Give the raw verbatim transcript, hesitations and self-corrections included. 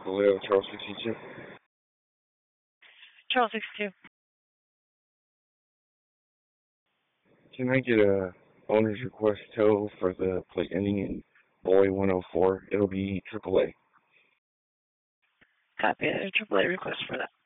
Vallejo, Charles sixty-two. Charles sixty-two. Can I get a owner's request tow for the plate ending in Boy one oh four? It'll be triple A. Copy. A triple A request for that.